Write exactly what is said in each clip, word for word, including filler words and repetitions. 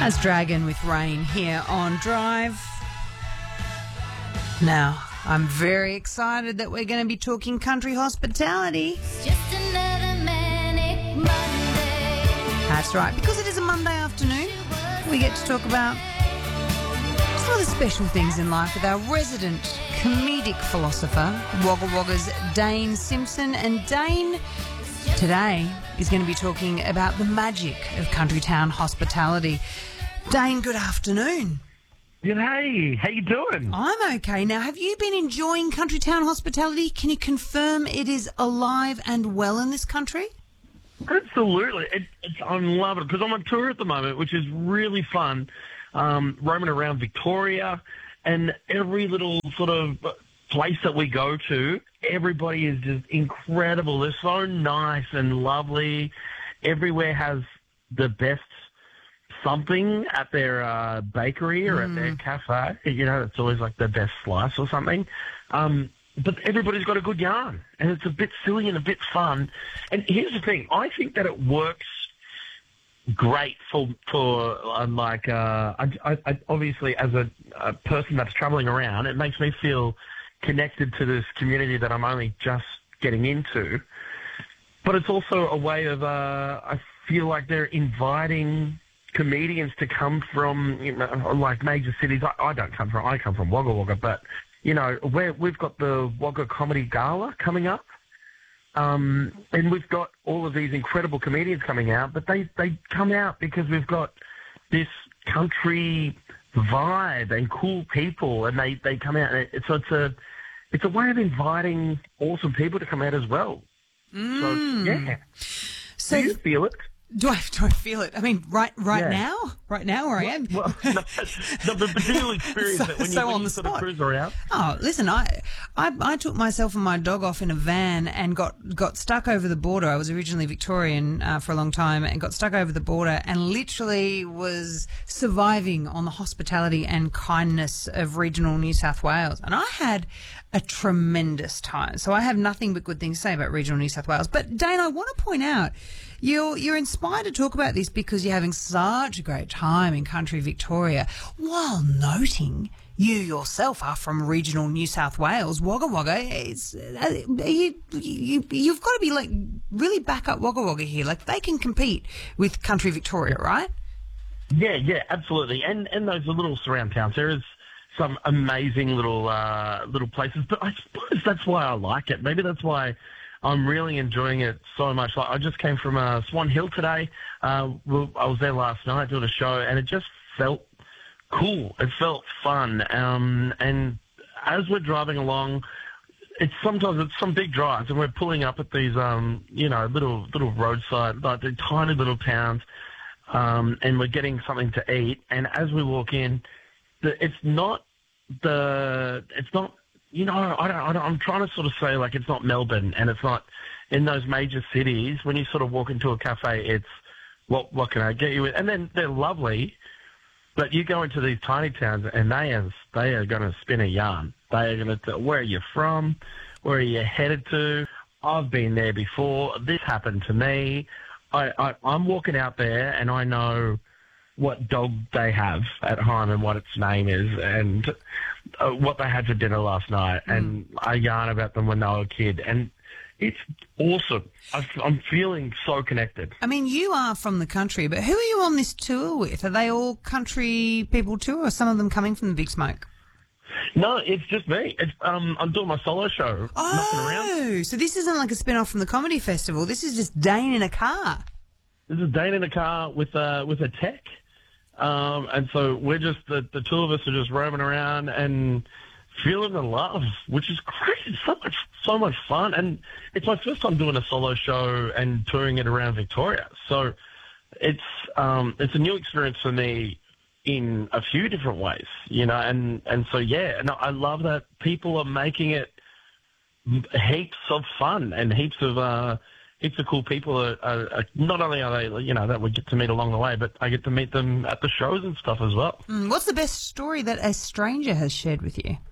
That's Dragon with Rain here on Drive. Now, I'm very excited that we're going to be talking country hospitality. Just another manic Monday. That's right, because it is a Monday afternoon, we get to talk about some of the special things in life with our resident comedic philosopher, Wagga Wagga's Dane Simpson. And Dane today is going to be talking about the magic of country town hospitality. Dane, good afternoon. Hey, how you doing? I'm okay. Now, have you been enjoying country town hospitality? Can you confirm it is alive and well in this country? Absolutely. It, it's, I'm loving it because I'm on tour at the moment, which is really fun, um, roaming around Victoria, and every little sort of place that we go to, everybody is just incredible. They're so nice and lovely. Everywhere has the best something at their uh, bakery or mm. at their cafe. You know, it's always like the best slice or something. Um, but everybody's got a good yarn, and it's a bit silly and a bit fun. And here's the thing. I think that it works great for, for uh, like, uh, I, I, obviously as a, a person that's traveling around, it makes me feel connected to this community that I'm only just getting into. But it's also a way of, uh, I feel like they're inviting comedians to come from, you know, like major cities. I, I don't come from, I come from Wagga Wagga, but, you know, we're, we've got the Wagga Comedy Gala coming up. Um, and we've got all of these incredible comedians coming out, but they, they come out because we've got this country vibe and cool people, and they, they come out. And it, so it's a, it's a way of inviting awesome people to come out as well. Mm. So, yeah. So Do you feel it? Do I, do I feel it? I mean, right right Yeah. now? Right now where I am? Well, no, no, but, but do you experience So- it when you, so when on you the sort of spot. cruise around? Oh, listen, I, I I took myself and my dog off in a van and got, got stuck over the border. I was originally Victorian uh, for a long time and got stuck over the border and literally was surviving on the hospitality and kindness of regional New South Wales. And I had a tremendous time. So I have nothing but good things to say about regional New South Wales. But Dane, I want to point out, You're, you're inspired to talk about this because you're having such a great time in country Victoria, while noting you yourself are from regional New South Wales. Wagga Wagga, it's, uh, you, you, you've got to be like really back up Wagga Wagga here. Like they can compete with country Victoria, right? Yeah, yeah, absolutely. And and those little surround towns, there is some amazing little uh, little places. But I suppose that's why I like it. Maybe that's why I'm really enjoying it so much. Like I just came from uh, Swan Hill today. Uh, well, I was there last night doing a show, and it just felt cool. It felt fun. Um, and as we're driving along, it's sometimes it's some big drives, and we're pulling up at these, um, you know, little little roadside, like the tiny little towns, um, and we're getting something to eat. And as we walk in, the, it's not the it's not. You know, I don't, I don't, I'm trying to sort of say, like, it's not Melbourne and it's not in those major cities. When you sort of walk into a cafe, it's, what what can I get you with? And then they're lovely, but you go into these tiny towns and they are, they are going to spin a yarn. They are going to tell, where are you from? Where are you headed to? I've been there before. This happened to me. I, I, I'm walking out there and I know what dog they have at home and what its name is and uh, what they had for dinner last night. Mm. And I yarn about them when they were a kid. And it's awesome. I, I'm feeling so connected. I mean, you are from the country, but who are you on this tour with? Are they all country people too, or are some of them coming from the Big Smoke? No, it's just me. It's, um, I'm doing my solo show. Oh, so this isn't like a spin-off from the comedy festival. This is just Dane in a car. This is Dane in a car with uh, with a tech. Um, and so we're just, the, the two of us are just roaming around and feeling the love, which is great. It's so much, so much fun. And it's my first time doing a solo show and touring it around Victoria. So it's, um, it's a new experience for me in a few different ways, you know, and, and so, yeah, and I love that people are making it heaps of fun and heaps of, uh, heaps of cool people. Are, are, are, not only are they, you know, that we get to meet along the way, but I get to meet them at the shows and stuff as well. Mm, what's the best story that a stranger has shared with you?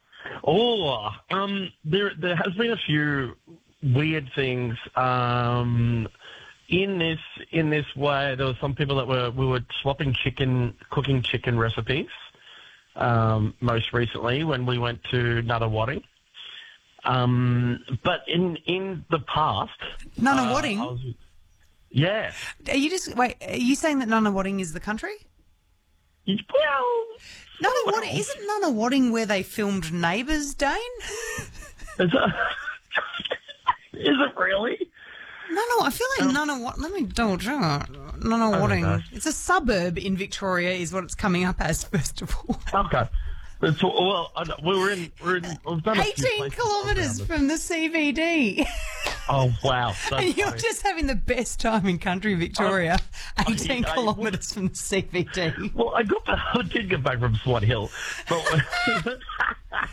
Oh, um, there there has been a few weird things. Um, in this in this way, there were some people that were we were swapping chicken, cooking chicken recipes. Um, most recently, when we went to Nunawading. Um, but in in the past, Nunawading? Uh, I was, yeah. Are you just wait? Are you saying that Nunawading is the country? Well, Nunawading well. isn't Nunawading where they filmed Neighbours, Dane? Is it, is it really? No, no, I feel like Nunawading. Let me double check. Nunawading. Oh, It's a suburb in Victoria, is what it's coming up as. First of all, Okay. It's, well, I, don't- we were in. We're in we've done a few eighteen places kilometres around it. from the C B D. Oh wow! That's And you're funny. just having the best time in country Victoria. eighteen I- I- kilometres from the C B D. Well, I got back, I did get back from Swan Hill, but